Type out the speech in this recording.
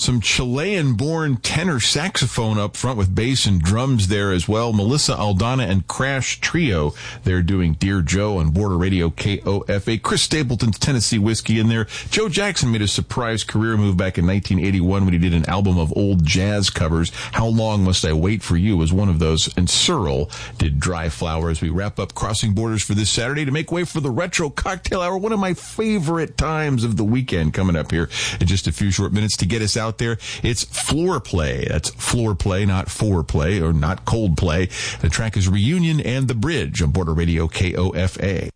Some Chilean-born tenor saxophone up front with bass and drums there as well. Melissa Aldana and Crash Trio. They're doing Dear Joe on Border Radio KOFA. Chris Stapleton's Tennessee Whiskey in there. Joe Jackson made a surprise career move back in 1981 when he did an album of old jazz covers. How Long Must I Wait for You was one of those. And Searle did Dry Flower as we wrap up Crossing Borders for this Saturday to make way for the Retro Cocktail Hour, one of my favorite times of the weekend coming up here in just a few short minutes. To get us out there, it's Floor Play. That's Floor Play, not Foreplay or not Cold Play. The track is Reunion and the Bridge on Border Radio KOFA.